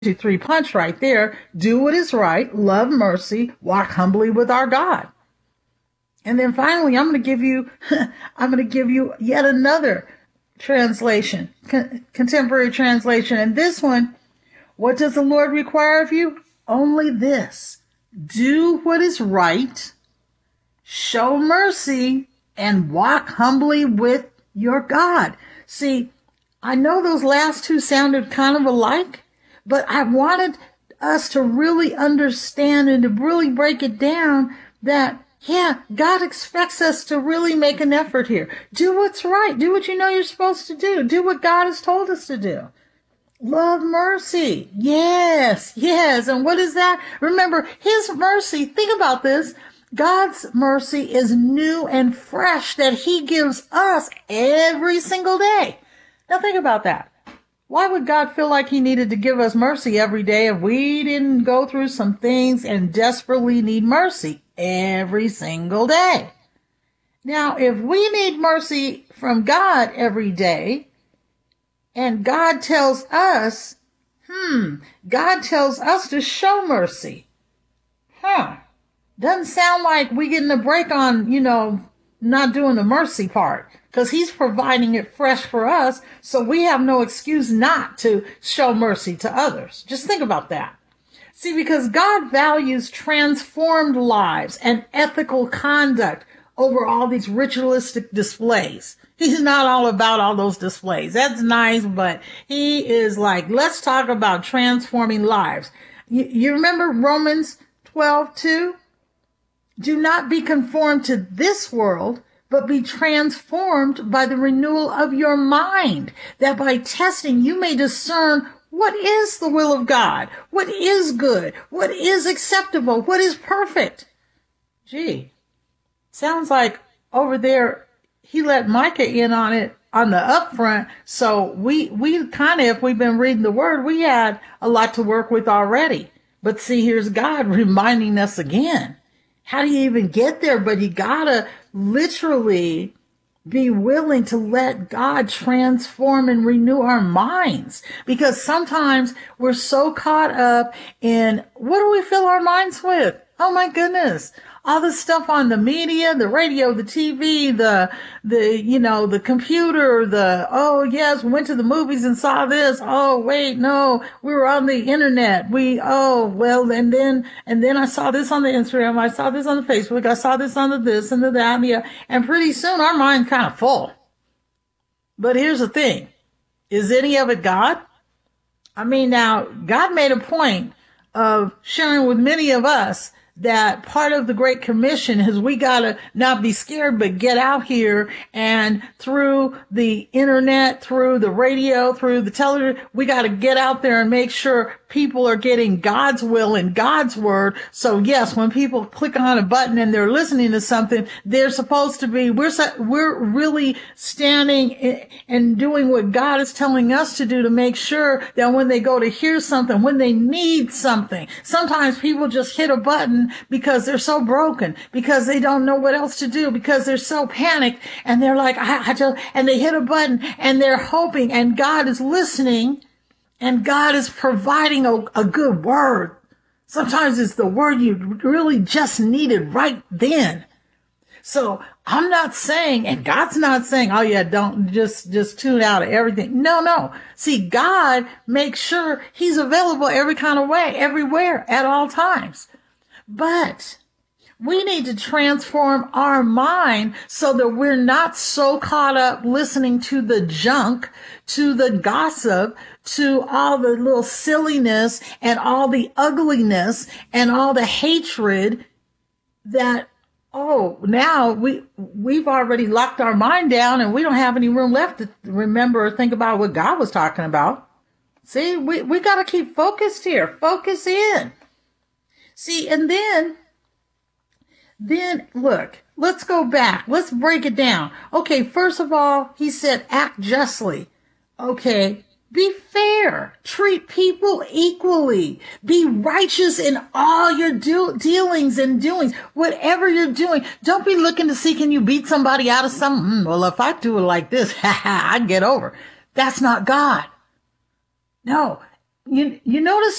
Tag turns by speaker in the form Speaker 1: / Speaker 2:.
Speaker 1: three punch right there. Do what is right, love mercy, walk humbly with our God. And then finally, I'm going to give you yet another translation, contemporary translation. And this one, what does the Lord require of you? Only this: do what is right, show mercy, and walk humbly with your God. See, I know those last two sounded kind of alike, but I wanted us to really understand and to really break it down that, yeah, God expects us to really make an effort here. Do what's right. Do what you know you're supposed to do. Do what God has told us to do. Love mercy. Yes, yes. And what is that? Remember, his mercy, think about this. God's mercy is new and fresh that he gives us every single day. Now think about that. Why would God feel like he needed to give us mercy every day if we didn't go through some things and desperately need mercy every single day? Now, if we need mercy from God every day, and God tells us to show mercy. Doesn't sound like we getting a break on, not doing the mercy part, because he's providing it fresh for us, so we have no excuse not to show mercy to others. Just think about that. See, because God values transformed lives and ethical conduct over all these ritualistic displays. He's not all about all those displays. That's nice, but he is like, let's talk about transforming lives. You remember Romans 12:2? Do not be conformed to this world, but be transformed by the renewal of your mind, that by testing you may discern what is the will of God, what is good, what is acceptable, what is perfect. Gee, sounds like over there he let Micah in on it on the upfront. So we kind of, if we've been reading the word, we had a lot to work with already. But see, here's God reminding us again. How do you even get there? But you gotta literally be willing to let God transform and renew our minds. Because sometimes we're so caught up in, what do we fill our minds with? Oh my goodness. All the stuff on the media, the radio, the TV, the computer, oh yes, we went to the movies and saw this. Oh wait, no, we were on the internet. And then I saw this on the Instagram. I saw this on the Facebook. I saw this on the this and the that and the, and pretty soon our mind's kind of full. But here's the thing. Is any of it God? I mean, now God made a point of sharing with many of us that part of the Great Commission is we gotta not be scared, but get out here, and through the internet, through the radio, through the television, we gotta get out there and make sure people are getting God's will and God's word. So yes, when people click on a button and they're listening to something, they're supposed to be, we're really standing and doing what God is telling us to do to make sure that when they go to hear something, when they need something, sometimes people just hit a button because they're so broken, because they don't know what else to do, because they're so panicked, and they're like, and they hit a button and they're hoping, and God is listening, and God is providing a good word. Sometimes it's the word you really just needed right then. So I'm not saying, and God's not saying, oh yeah, don't just tune out of everything. No. See, God makes sure he's available every kind of way, everywhere, at all times. But we need to transform our mind so that we're not so caught up listening to the junk, to the gossip, to all the little silliness and all the ugliness and all the hatred that, now we've already locked our mind down and we don't have any room left to remember or think about what God was talking about. See, we got to keep focused here. Focus in. See, and then look, let's go back. Let's break it down. Okay, first of all, he said, act justly. Okay, be fair. Treat people equally. Be righteous in all your dealings and doings. Whatever you're doing, don't be looking to see, can you beat somebody out of something? Well, if I do it like this, I get over. That's not God. No. You notice